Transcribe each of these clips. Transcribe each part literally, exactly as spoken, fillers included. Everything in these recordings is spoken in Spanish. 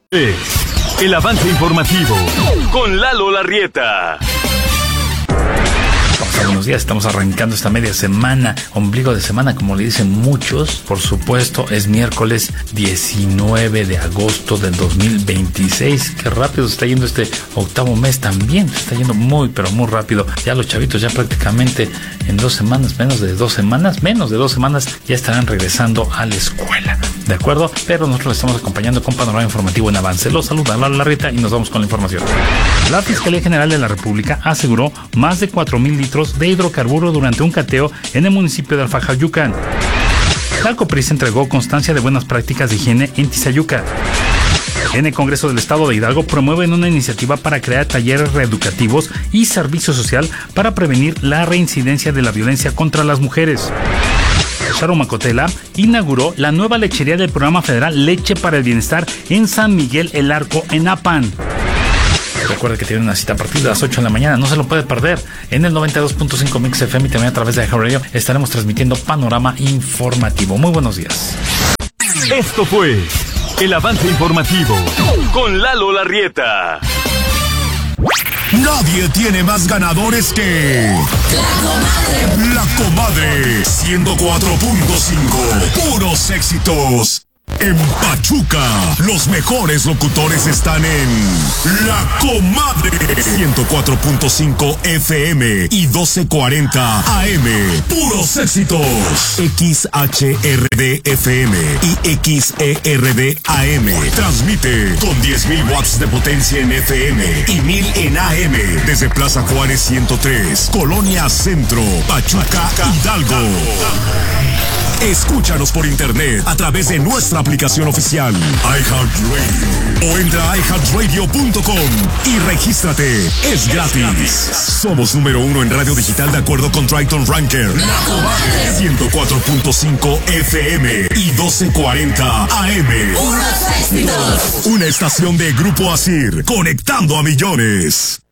El avance informativo con Lalo Larrieta. Buenos días, estamos arrancando esta media semana, ombligo de semana, como le dicen muchos. Por supuesto, es miércoles diecinueve de agosto del dos mil veintiséis. Qué rápido se está yendo este octavo mes también. Se está yendo muy, pero muy rápido. Ya los chavitos ya prácticamente en dos semanas, menos de dos semanas, menos de dos semanas, ya estarán regresando a la escuela. ¿De acuerdo? Pero nosotros estamos acompañando con Panorama Informativo en Avance. Los saluda Lalo Larrieta y nos vamos con la información. La Fiscalía General de la República aseguró más de cuatro mil litros de hidrocarburo durante un cateo en el municipio de Alfajayucan. La COPRIS entregó constancia de buenas prácticas de higiene en Tizayuca. En el Congreso del Estado de Hidalgo promueven una iniciativa para crear talleres reeducativos y servicio social para prevenir la reincidencia de la violencia contra las mujeres. Sharon Macotela inauguró la nueva lechería del programa federal Leche para el Bienestar en San Miguel El Arco, en Apan. Recuerda que tiene una cita a partir de las ocho de la mañana, no se lo puede perder. En el noventa y dos punto cinco Mix F M y también a través de iHeartRadio estaremos transmitiendo Panorama Informativo. Muy buenos días. Esto fue el avance informativo con Lalo Larrieta. Nadie tiene más ganadores que La Comadre. La Comadre ciento cuatro punto cinco. Puros éxitos. En Pachuca, los mejores locutores están en La Comadre ciento cuatro punto cinco F M y doce cuarenta A M. Puros éxitos. X H R D F M y X E R D A M. Transmite con diez mil watts de potencia en F M y mil en A M desde Plaza Juárez ciento tres, Colonia Centro, Pachuca, Hidalgo. Escúchanos por internet a través de nuestra aplicación oficial iHeartRadio o entra a i heart radio punto com y regístrate. Es gratis. Somos número uno en radio digital de acuerdo con Triton Ranker. ciento cuatro punto cinco F M y doce cuarenta A M. Una estación de Grupo Asir, conectando a millones.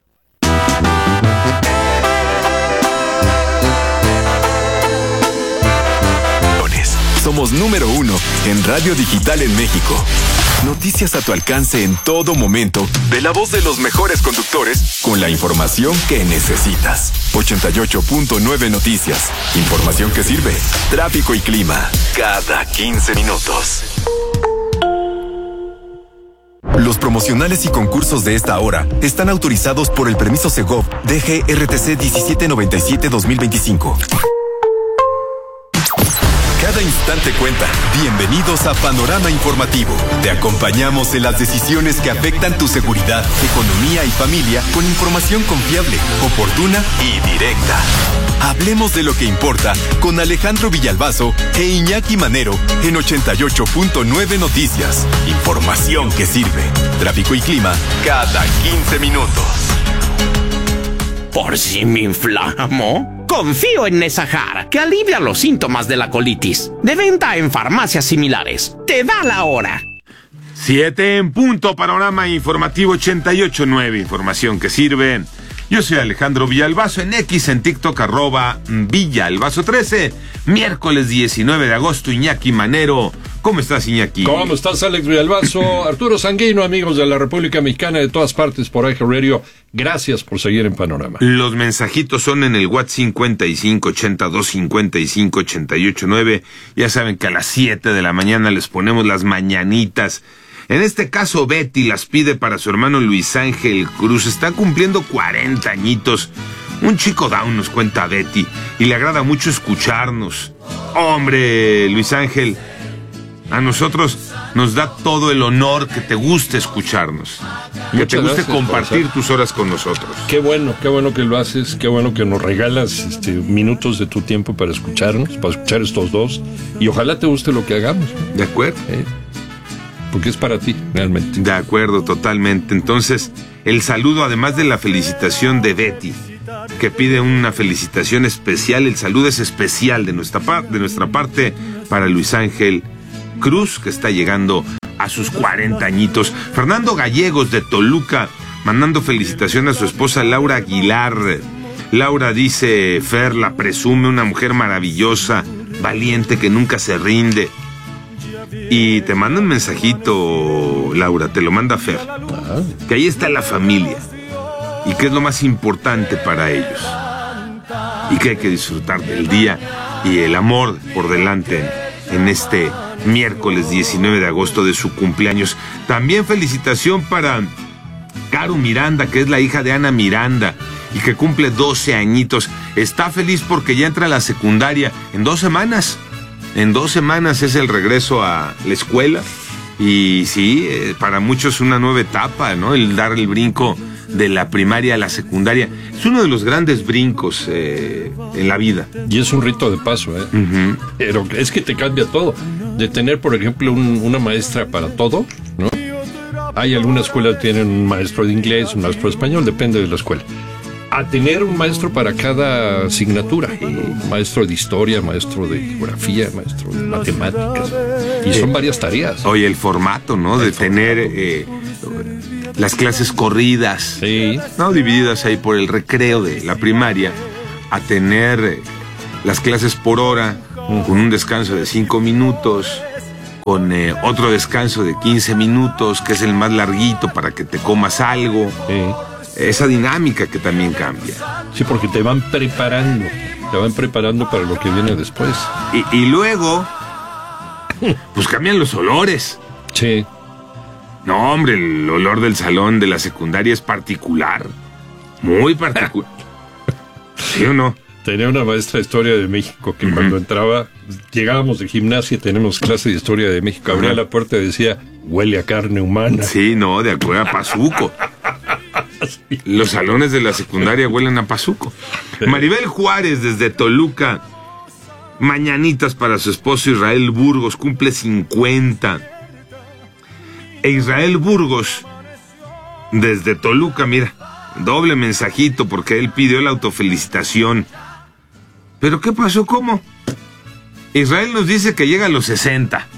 Somos número uno en radio digital en México. Noticias a tu alcance en todo momento, de la voz de los mejores conductores, con la información que necesitas. ochenta y ocho punto nueve Noticias. Información que sirve. Tráfico y clima. Cada quince minutos. Los promocionales y concursos de esta hora están autorizados por el permiso Segov D G R T C diecisiete noventa y siete dos mil veinticinco. Cada instante cuenta. Bienvenidos a Panorama Informativo. Te acompañamos en las decisiones que afectan tu seguridad, economía y familia con información confiable, oportuna y directa. Hablemos de lo que importa con Alejandro Villalbazo e Iñaki Manero en ochenta y ocho punto nueve Noticias. Información que sirve. Tráfico y clima cada quince minutos. ¿Por si me inflamo? Confío en Nesajar, que alivia los síntomas de la colitis. De venta en farmacias similares. Te da la hora. Siete en punto, Panorama Informativo ochenta y ocho punto nueve. Información que sirve. Yo soy Alejandro Villalbazo, en X, en TikTok, arroba Villalbazo trece. Miércoles diecinueve de agosto, Iñaki Manero. ¿Cómo estás, Iñaki? ¿Cómo estás, Alex Villalbazo? Arturo Sanguino, amigos de la República Mexicana, de todas partes por iHeartRadio. Gracias por seguir en Panorama. Los mensajitos son en el WhatsApp cincuenta y cinco, ochenta y dos, cincuenta y cinco, ochenta y ocho nueve. Ya saben que a las siete de la mañana les ponemos las mañanitas. En este caso, Betty las pide para su hermano Luis Ángel Cruz. Está cumpliendo cuarenta añitos. Un chico down, nos cuenta Betty, y le agrada mucho escucharnos. Hombre, Luis Ángel, a nosotros nos da todo el honor que te guste escucharnos. Que Muchas te guste gracias, compartir profesor. tus horas con nosotros. Qué bueno, qué bueno que lo haces, qué bueno que nos regalas este, minutos de tu tiempo para escucharnos, para escuchar estos dos, y ojalá te guste lo que hagamos. ¿De acuerdo? ¿Eh? Porque es para ti, realmente. De acuerdo, totalmente. Entonces, el saludo, además de la felicitación de Betty, que pide una felicitación especial, el saludo es especial de nuestra, par- de nuestra parte para Luis Ángel Cruz, que está llegando a sus cuarenta añitos. Fernando Gallegos de Toluca, mandando felicitación a su esposa Laura Aguilar. Laura dice, Fer la presume, una mujer maravillosa, valiente, que nunca se rinde. Y te manda un mensajito, Laura, te lo manda Fer, que ahí está la familia y que es lo más importante para ellos y que hay que disfrutar del día y el amor por delante en, en este miércoles diecinueve de agosto de su cumpleaños. También felicitación para Caro Miranda, que es la hija de Ana Miranda y que cumple doce añitos. Está feliz porque ya entra a la secundaria en dos semanas. En dos semanas es el regreso a la escuela. Y sí, eh, para muchos una nueva etapa, ¿no? El dar el brinco de la primaria a la secundaria. Es uno de los grandes brincos eh, en la vida. Y es un rito de paso, ¿eh? Uh-huh. Pero es que te cambia todo. De tener, por ejemplo, un, una maestra para todo, ¿no? Hay algunas escuelas que tienen un maestro de inglés, un maestro de español, depende de la escuela. A tener un maestro para cada asignatura, ¿no? Maestro de historia, maestro de geografía, maestro de matemáticas. Y son varias tareas. Oye, el formato, ¿no? De tener eh, las clases corridas, sí, ¿no? Divididas ahí por el recreo de la primaria, a tener eh, las clases por hora, uh-huh, con un descanso de cinco minutos, con eh, otro descanso de quince minutos, que es el más larguito para que te comas algo. Sí. Esa dinámica que también cambia. Sí, porque te van preparando, te van preparando para lo que viene después. Y, y luego, pues cambian los olores. Sí. No, hombre, el olor del salón de la secundaria es particular. Muy particular. ¿Sí o no? Tenía una maestra de Historia de México que uh-huh, cuando entraba, llegábamos de gimnasia y tenemos clase de Historia de México, abría uh-huh, la puerta y decía, huele a carne humana. Sí, no, de acuerdo a Pazuco. Sí. Los salones de la secundaria huelen a Pazuco. Maribel Juárez desde Toluca, mañanitas para su esposo Israel Burgos, cumple cincuenta. E Israel Burgos desde Toluca, mira, doble mensajito porque él pidió la autofelicitación. ¿Pero qué pasó? ¿Cómo? Israel nos dice que llega a los sesenta.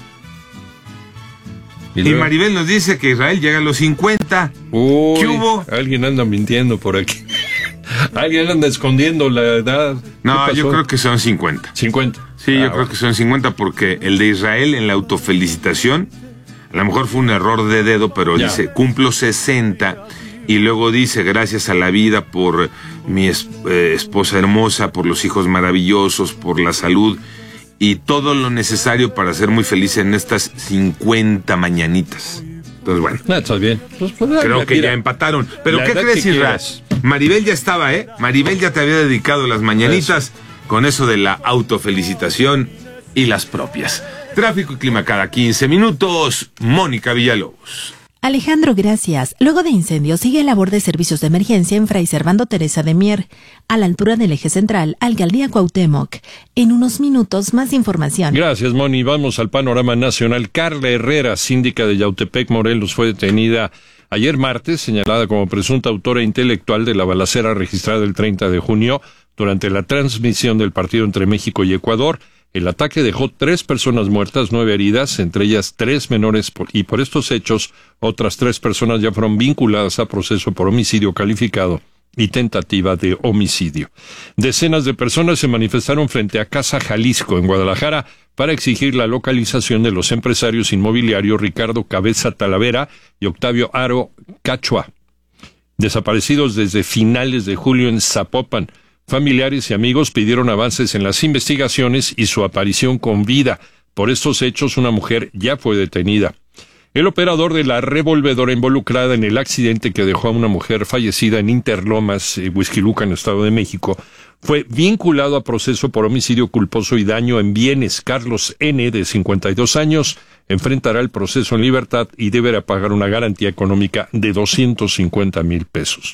Y, y Maribel nos dice que Israel llega a los cincuenta. Uy, ¿qué hubo? Alguien anda mintiendo por aquí. Alguien anda escondiendo la edad. No, yo creo que son cincuenta. cincuenta. Sí, ah, yo bueno. creo que son cincuenta porque el de Israel en la autofelicitación, a lo mejor fue un error de dedo, pero ya dice, cumplo sesenta. Y luego dice, gracias a la vida por mi es, eh, esposa hermosa, por los hijos maravillosos, por la salud y todo lo necesario para ser muy feliz en estas cincuenta mañanitas. Entonces, bueno. No, está bien. Pues, pues, creo la, que mira, ya empataron. ¿Pero qué crees, que Israel? Maribel ya estaba, ¿eh? Maribel ya te había dedicado las mañanitas eso, con eso de la autofelicitación y las propias. Tráfico y clima cada quince minutos. Mónica Villalobos. Alejandro, gracias. Luego de incendio sigue labor de servicios de emergencia en Fray Servando Teresa de Mier, a la altura del eje central, Alcaldía Cuauhtémoc. En unos minutos, más información. Gracias, Moni. Vamos al panorama nacional. Carla Herrera, síndica de Yautepec, Morelos, fue detenida ayer martes, señalada como presunta autora intelectual de la balacera registrada el treinta de junio durante la transmisión del partido entre México y Ecuador. El ataque dejó tres personas muertas, nueve heridas, entre ellas tres menores, y por estos hechos, otras tres personas ya fueron vinculadas a proceso por homicidio calificado y tentativa de homicidio. Decenas de personas se manifestaron frente a Casa Jalisco, en Guadalajara, para exigir la localización de los empresarios inmobiliarios Ricardo Cabeza Talavera y Octavio Aro Cachua, desaparecidos desde finales de julio en Zapopan. Familiares y amigos pidieron avances en las investigaciones y su aparición con vida. Por estos hechos, una mujer ya fue detenida. El operador de la revolvedora involucrada en el accidente que dejó a una mujer fallecida en Interlomas, eh, Huixquilucan, Estado de México, fue vinculado a proceso por homicidio culposo y daño en bienes. Carlos N., de cincuenta y dos años, enfrentará el proceso en libertad y deberá pagar una garantía económica de doscientos cincuenta mil pesos.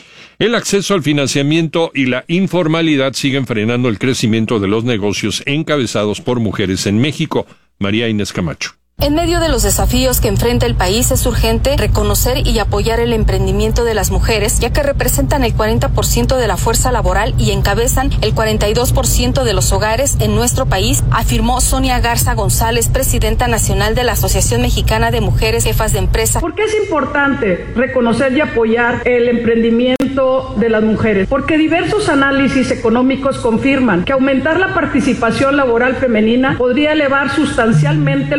El acceso al financiamiento y la informalidad siguen frenando el crecimiento de los negocios encabezados por mujeres en México. María Inés Camacho. En medio de los desafíos que enfrenta el país, es urgente reconocer y apoyar el emprendimiento de las mujeres, ya que representan el cuarenta por ciento de la fuerza laboral y encabezan el cuarenta y dos por ciento de los hogares en nuestro país, afirmó Sonia Garza González, presidenta nacional de la Asociación Mexicana de Mujeres Jefas de Empresa. ¿Por qué es importante reconocer y apoyar el emprendimiento de las mujeres? Porque diversos análisis económicos confirman que aumentar la participación laboral femenina podría elevar sustancialmente el Producto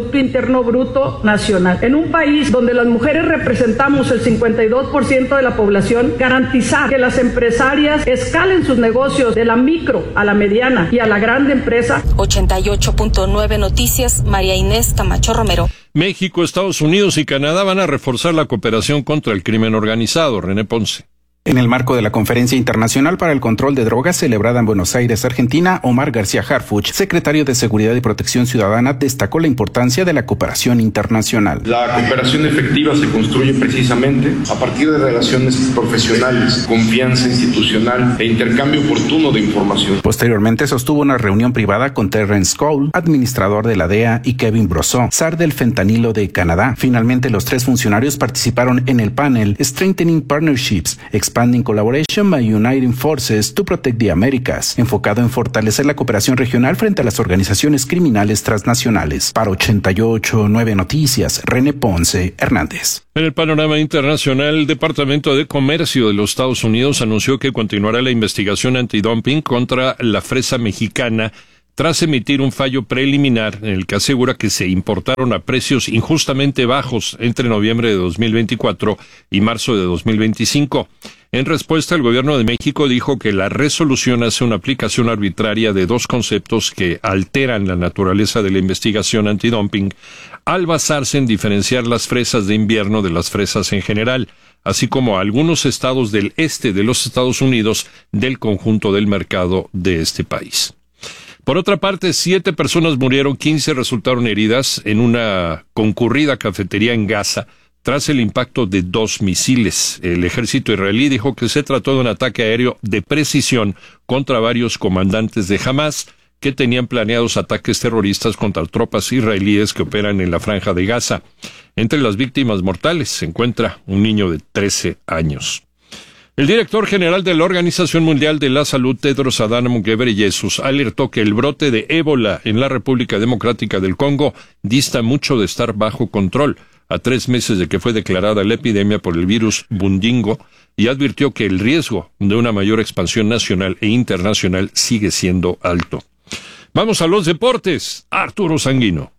Producto Interno Bruto Nacional. En un país donde las mujeres representamos el cincuenta y dos por ciento de la población, garantizar que las empresarias escalen sus negocios de la micro a la mediana y a la grande empresa. ochenta y ocho punto nueve Noticias, María Inés Camacho Romero. México, Estados Unidos y Canadá van a reforzar la cooperación contra el crimen organizado. René Ponce. En el marco de la Conferencia Internacional para el Control de Drogas celebrada en Buenos Aires, Argentina, Omar García Harfuch, secretario de Seguridad y Protección Ciudadana, destacó la importancia de la cooperación internacional. La cooperación efectiva se construye precisamente a partir de relaciones profesionales, confianza institucional e intercambio oportuno de información. Posteriormente sostuvo una reunión privada con Terrence Cole, administrador de la D E A, y Kevin Brosseau, zar del fentanilo de Canadá. Finalmente, los tres funcionarios participaron en el panel Strengthening Partnerships, Expanding Collaboration by Uniting Forces to Protect the Americas, enfocado en fortalecer la cooperación regional frente a las organizaciones criminales transnacionales. Para ochenta y ocho punto nueve Noticias, René Ponce Hernández. En el panorama internacional, el Departamento de Comercio de los Estados Unidos anunció que continuará la investigación antidumping contra la fresa mexicana tras emitir un fallo preliminar en el que asegura que se importaron a precios injustamente bajos entre noviembre de dos mil veinticuatro y marzo de dos mil veinticinco. En respuesta, el gobierno de México dijo que la resolución hace una aplicación arbitraria de dos conceptos que alteran la naturaleza de la investigación antidumping al basarse en diferenciar las fresas de invierno de las fresas en general, así como a algunos estados del este de los Estados Unidos del conjunto del mercado de este país. Por otra parte, siete personas murieron, quince resultaron heridas en una concurrida cafetería en Gaza tras el impacto de dos misiles. El ejército israelí dijo que se trató de un ataque aéreo de precisión contra varios comandantes de Hamas que tenían planeados ataques terroristas contra tropas israelíes que operan en la franja de Gaza. Entre las víctimas mortales se encuentra un niño de trece años. El director general de la Organización Mundial de la Salud, Tedros Adhanom Ghebreyesus, alertó que el brote de ébola en la República Democrática del Congo dista mucho de estar bajo control, a tres meses de que fue declarada la epidemia por el virus Bundingo, y advirtió que el riesgo de una mayor expansión nacional e internacional sigue siendo alto. Vamos a los deportes. Arturo Sanguino.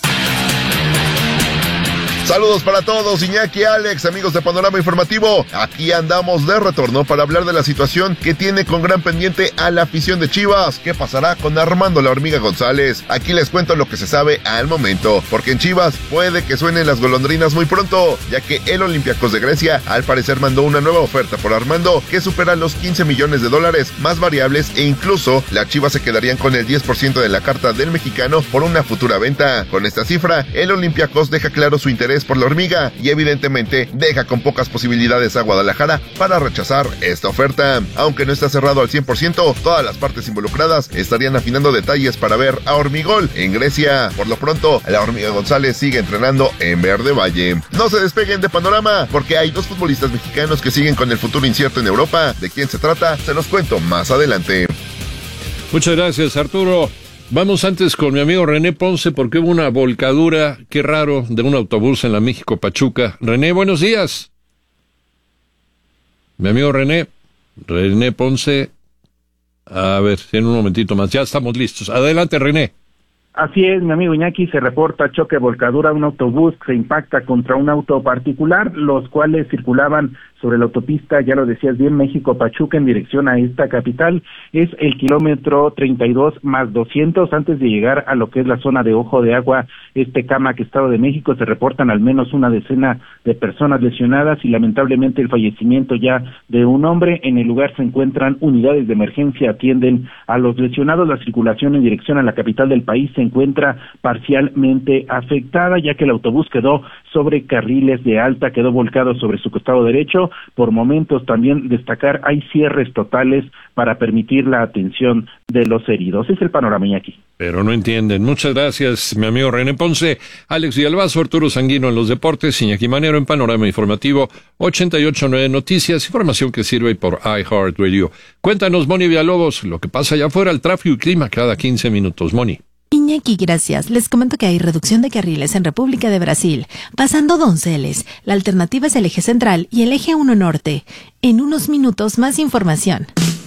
Saludos para todos, Iñaki, Alex, amigos de Panorama Informativo. Aquí andamos de retorno para hablar de la situación que tiene con gran pendiente a la afición de Chivas. ¿Qué pasará con Armando la Hormiga González? Aquí les cuento lo que se sabe al momento, porque en Chivas puede que suenen las golondrinas muy pronto, ya que el Olympiacos de Grecia al parecer mandó una nueva oferta por Armando que supera los quince millones de dólares más variables, e incluso las Chivas se quedarían con el diez por ciento de la carta del mexicano por una futura venta. Con esta cifra, el Olympiacos deja claro su interés por la Hormiga y evidentemente deja con pocas posibilidades a Guadalajara para rechazar esta oferta. Aunque no está cerrado al cien por ciento, todas las partes involucradas estarían afinando detalles para ver a Hormigol en Grecia. Por lo pronto, la Hormiga González sigue entrenando en Verde Valle. No se despeguen de Panorama, porque hay dos futbolistas mexicanos que siguen con el futuro incierto en Europa. ¿De quién se trata? Se los cuento más adelante. Muchas gracias, Arturo. Vamos antes con mi amigo René Ponce, porque hubo una volcadura, qué raro, de un autobús en la México Pachuca. René, buenos días. Mi amigo René, René Ponce. A ver, en un momentito más, ya estamos listos. Adelante, René. Así es, mi amigo Iñaki, se reporta choque volcadura, un autobús se impacta contra un auto particular, los cuales circulaban sobre la autopista, ya lo decías bien, México-Pachuca en dirección a esta capital. Es el kilómetro treinta y dos más doscientos antes de llegar a lo que es la zona de Ojo de Agua, este Cámac, Estado de México. Se reportan al menos una decena de personas lesionadas y lamentablemente el fallecimiento ya de un hombre. En el lugar se encuentran unidades de emergencia, atienden a los lesionados. La circulación en dirección a la capital del país se encuentra parcialmente afectada, ya que el autobús quedó sobre carriles de alta, quedó volcado sobre su costado derecho. Por momentos también destacar, hay cierres totales para permitir la atención de los heridos. Es el panorama, Iñaki. Pero no entienden. Muchas gracias, mi amigo René Ponce. Alex Villalbazo, Arturo Sanguino en los deportes, Iñaki Manero en Panorama Informativo, ochenta y ocho punto nueve Noticias, información que sirve por iHeartRadio. Cuéntanos, Moni Villalobos, lo que pasa allá afuera, el tráfico y clima cada quince minutos. Moni. Iñaki, gracias. Les comento que hay reducción de carriles en República de Brasil, pasando Donceles. La alternativa es el eje central y el eje uno norte. En unos minutos, más información.